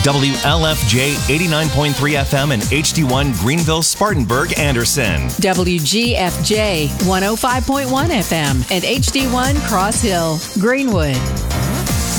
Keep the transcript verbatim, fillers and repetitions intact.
W L F J eighty-nine point three F M and H D one Greenville, Spartanburg, Anderson. W G F J one oh five point one F M and H D one Cross Hill, Greenwood.